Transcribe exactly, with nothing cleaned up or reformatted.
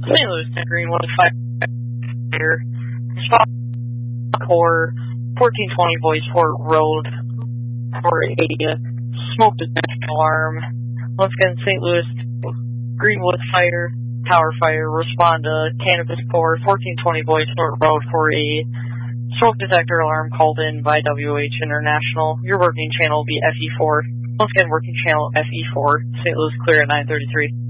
Saint Louis to Greenwood Fire. Spot for fourteen twenty Boysport Road for a smoke detection alarm. Once again, Saint Louis Greenwood Fire, Tower Fire, respond to Cannabis Corps, fourteen twenty Boysport Road for a smoke detector alarm called in by W H International. Your working channel will be F E four. Once again, working channel F E four. Saint Louis clear at nine thirty-three.